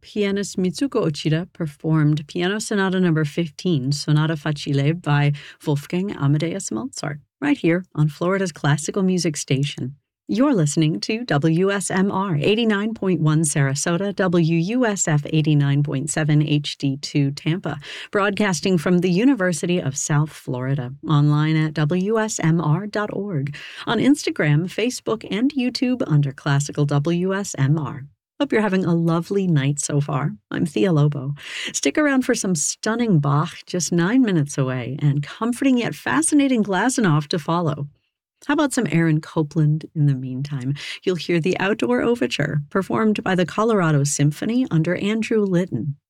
pianist Mitsuko Ochida performed Piano Sonata No. 15, Sonata Facile by Wolfgang Amadeus Mozart, right here on Florida's classical music station. You're listening to WSMR 89.1 Sarasota, WUSF 89.7 HD2 Tampa, broadcasting from the University of South Florida, online at WSMR.org, on Instagram, Facebook, and YouTube under Classical WSMR. Hope you're having a lovely night so far. I'm Thea Lobo. Stick around for some stunning Bach just 9 minutes away and comforting yet fascinating Glazunov to follow. How about some Aaron Copland in the meantime? You'll hear the Outdoor Overture, performed by the Colorado Symphony under Andrew Litton.